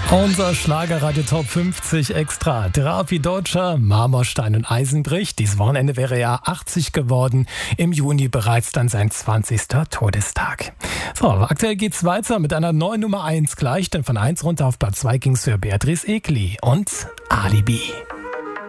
Unser Schlagerradio Top 50 Extra. Therapie Deutscher, Marmorstein und Eisenbrich. Dieses Wochenende wäre er 80 geworden. Im Juni bereits dann sein 20. Todestag. So, aktuell geht's weiter mit einer neuen Nummer 1 gleich, denn von 1 runter auf Platz 2 ging's für Beatrice Egli und Alibi.